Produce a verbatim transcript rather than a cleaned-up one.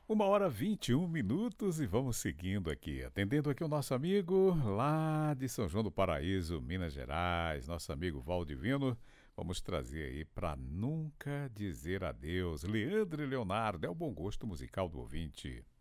Uma hora vinte e um minutos e vamos seguindo aqui, atendendo aqui o nosso amigo lá de São João do Paraíso, Minas Gerais, nosso amigo Valdivino. Vamos trazer aí para nunca dizer adeus. Leandro e Leonardo, é o bom gosto musical do ouvinte.